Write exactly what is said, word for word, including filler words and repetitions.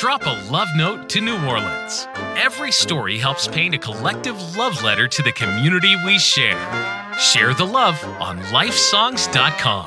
Drop a love note to New Orleans. Every story helps paint a collective love letter to the community we share. Share the love on life songs dot com.